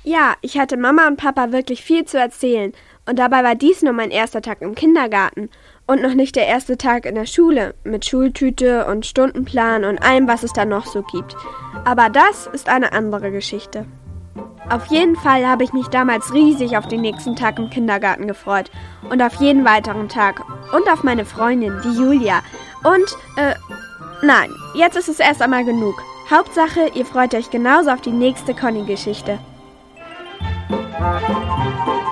Ja, ich hatte Mama und Papa wirklich viel zu erzählen. Und dabei war dies nur mein erster Tag im Kindergarten. Und noch nicht der erste Tag in der Schule, mit Schultüte und Stundenplan und allem, was es da noch so gibt. Aber das ist eine andere Geschichte. Auf jeden Fall habe ich mich damals riesig auf den nächsten Tag im Kindergarten gefreut. Und auf jeden weiteren Tag. Und auf meine Freundin, die Julia. Und, nein, jetzt ist es erst einmal genug. Hauptsache, ihr freut euch genauso auf die nächste Conny-Geschichte.